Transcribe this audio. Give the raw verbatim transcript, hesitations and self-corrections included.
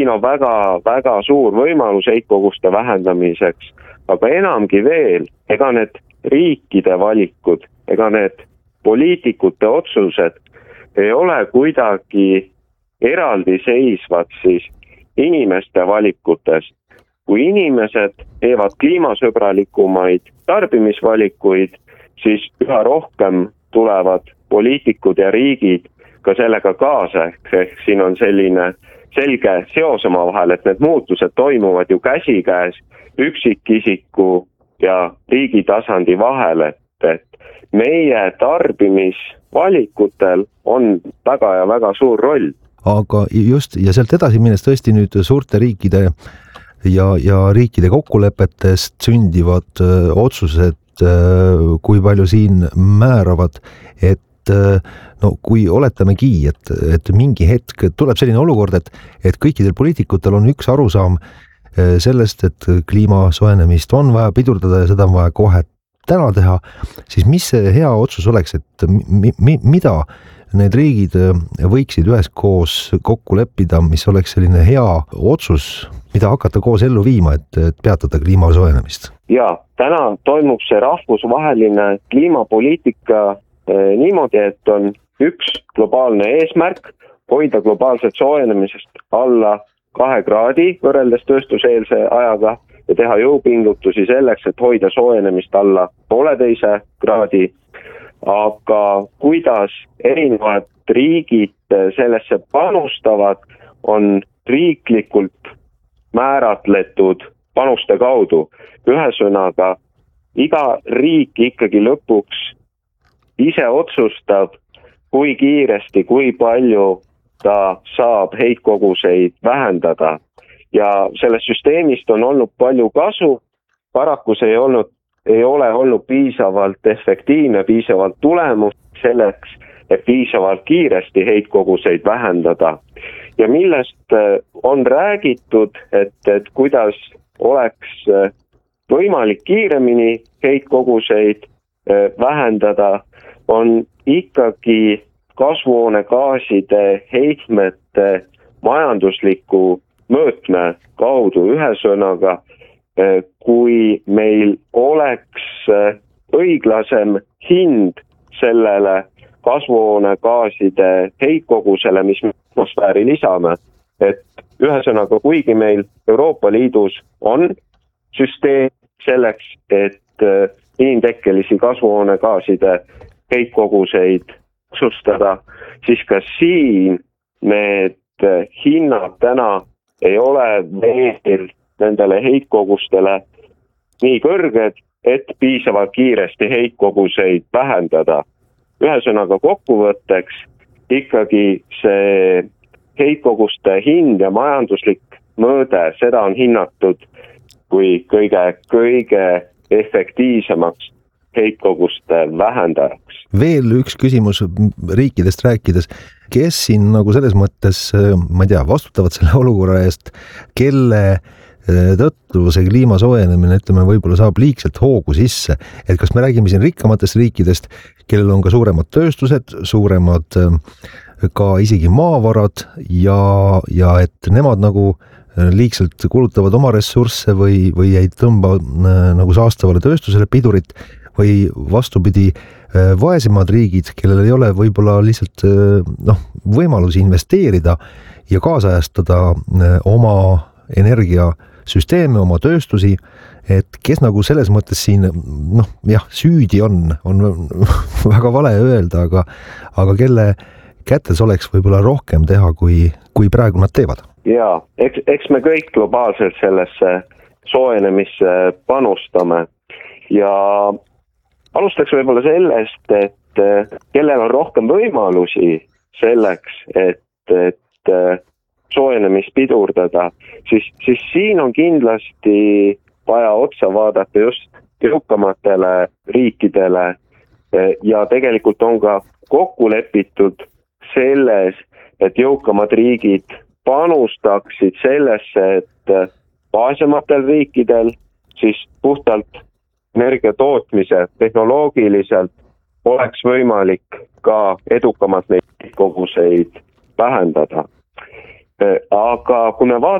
siin on väga, väga suur võimalus heitkoguste vähendamiseks, aga enamgi veel, ega need riikide valikud, ega need poliitikute otsused ei ole kuidagi eraldiseisvad siis inimeste valikutest. Kui inimesed teevad kliimasõbralikumaid tarbimisvalikuid, siis üha rohkem tulevad poliitikud ja riigid ka sellega kaasa, ehk siin on selline selge seos oma vahel, et need muutused toimuvad ju käsikäes üksikisiku ja riigi tasandi vahel, et, et meie tarbimisvalikutel on väga ja väga suur roll. Aga just, ja sealt edasi minnes tõesti nüüd suurte riikide ja, ja riikide kokkulepetest sündivad öö, otsused, öö, kui palju siin määravad, et öö, no kui oletamegi, et, et mingi hetk tuleb selline olukord, et, et kõikidel poliitikutel on üks arusaam sellest, et kliima soojenemist on vaja pidurdada ja seda on vaja kohe täna teha, siis mis see hea otsus oleks, et mi, mi, mida need riigid võiksid üheskoos kokku leppida, mis oleks selline hea otsus, mida hakata koos ellu viima, et, et peatada kliima soojenemist? Ja, täna toimub see rahvusvaheline kliimapoliitika eh, niimoodi, et on üks globaalne eesmärk hoida globaalset soojenemisest alla kahe kraadi võrreldes tööstuseelse ajaga ja teha jõupingutusi selleks, et hoida soojenemist alla pooleteise kraadi. Aga kuidas erinevad riigid sellesse panustavad, on riiklikult määratletud panuste kaudu. Ühesõnaga, iga riik ikkagi lõpuks ise otsustab, kui kiiresti, kui palju ta saab heitkoguseid vähendada. Ja sellest süsteemist on olnud palju kasu, paraku see ei olnud ei ole olnud piisavalt efektiivne, piisavalt tulemus selleks, et piisavalt kiiresti heitkoguseid vähendada. Ja millest on räägitud, et, et kuidas oleks võimalik kiiremini heitkoguseid vähendada, on ikkagi kasvuhoonegaaside heitmete majandusliku mõõtme kaudu. Ühesõnaga, kui meil oleks õiglasem hind sellele kasvuhoonegaaside heitkogusele, mis me atmosfääri lisame, et ühesõnaga, kuigi meil Euroopa Liidus on süsteem selleks, et inimtekkelisi kasvuhoonegaaside heitkoguseid otsustada, siis ka siin need hinnad täna ei ole veel nendele heitkogustele nii kõrged, et piisavalt kiiresti heitkoguseid vähendada. Ühesõnaga kokkuvõtteks ikkagi see heitkoguste hind ja majanduslik mõõde, seda on hinnatud kui kõige, kõige efektiivsemaks heitkoguste vähendajaks. Veel üks küsimus riikidest rääkides, kes siin nagu selles mõttes, ma ei tea, vastutavad selle olukorra eest, kelle tõttu see kliima soojenemine, ütleme, võib-olla saab liigselt hoogu sisse, et kas me räägime siin rikkamatest riikidest, kellel on ka suuremad tööstused, suuremad ka isegi maavarad ja, ja et nemad nagu liigselt kulutavad oma ressursse või, või ei tõmba nagu saastavale tööstusele pidurit või vastupidi, vaesemad riigid, kellel ei ole võib-olla lihtsalt noh, võimalusi investeerida ja kaasajastada oma energiasüsteeme, oma tööstusi, et kes nagu selles mõttes siin, noh, jah, süüdi on, on väga vale öelda, aga, aga kelle kätes oleks võib-olla rohkem teha, kui, kui praegu nad teevad? Jaa, eks, eks me kõik globaalselt sellesse soojenemisse panustame ja alustaks võib-olla sellest, et kellel on rohkem võimalusi selleks, et, et soojenemist pidurdada, siis, siis siin on kindlasti vaja otsa vaadata just jõukamatele riikidele ja tegelikult on ka kokku lepitud selles, et jõukamad riigid panustaksid sellesse, et vaesematel riikidel siis puhtalt energia tootmise tehnoloogiliselt oleks võimalik ka edukamalt neid koguseid vähendada. aga kui me vaatame